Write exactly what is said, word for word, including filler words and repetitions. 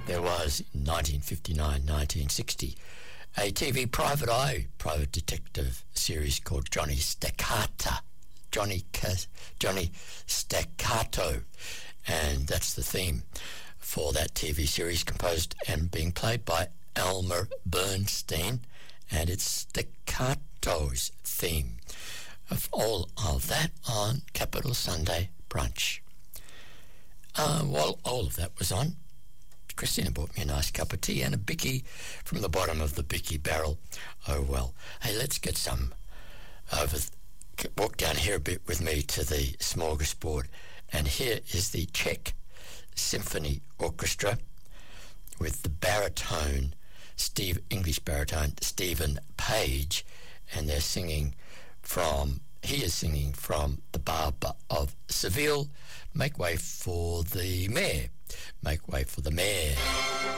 There was in nineteen fifty-nine nineteen sixty a T V private eye, private detective series called Johnny Staccato. Johnny Cas- Johnny Staccato. And that's the theme for that T V series, composed and being played by Elmer Bernstein, and it's Staccato's theme. Of all of that on Capital Sunday Brunch. Uh, while all of that was on, Christina bought me a nice cup of tea and a bicky from the bottom of the bicky barrel. Oh well. Hey, let's get some over. Walk down here a bit with me to the smorgasbord, and here is the Czech Symphony Orchestra with the baritone, Steve English baritone Stephen Page, and they're singing from. He is singing from The Barber of Seville. Make way for the mayor. Make way for the mayor.